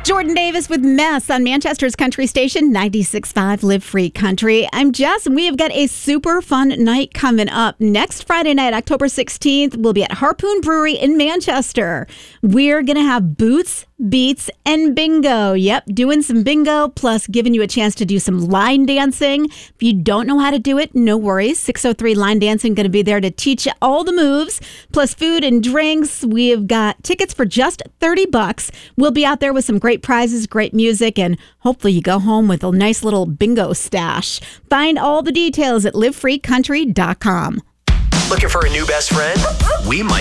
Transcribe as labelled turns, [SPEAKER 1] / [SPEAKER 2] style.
[SPEAKER 1] Jordan Davis with Mess on Manchester's Country Station, 96.5 Live Free Country. I'm Jess, and we have got a super fun night coming up. Next Friday night, October 16th, we'll be at Harpoon Brewery in Manchester. We're going to have Boots, Beats, and Bingo. Yep, doing some bingo, plus giving you a chance to do some line dancing. If you don't know how to do it, no worries. 603 Line Dancing going to be there to teach you all the moves, plus food and drinks. We have got tickets for just $30. We'll be out there with some great prizes, great music, and hopefully you go home with a nice little bingo stash. Find all the details at livefreecountry.com.
[SPEAKER 2] Looking for a new best friend? We might